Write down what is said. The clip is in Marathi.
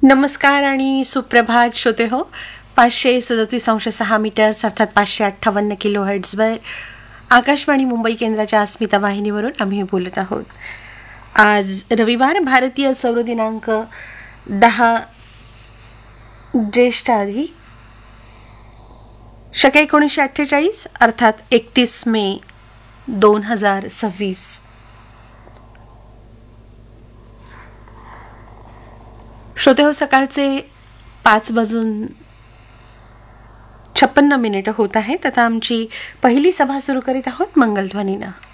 नमस्कार आणि सुप्रभात श्रोते हो. 537.6 मीटर्स अर्थात 558 किलो हर्ट्झवर आकाशवाणी मुंबई केंद्राच्या अस्मिता वाहिनीवरून आम्ही बोलत आहोत. आज रविवार, भारतीय सौर दिनांक 10 ज्येष्ठ अधिक शके 1948 अर्थात 31 मे 2026. श्रोते हो, सकाळचे 5:56 होत आहेत. आता आमची पहिली सभा सुरू करीत आहोत मंगलध्वनीनं.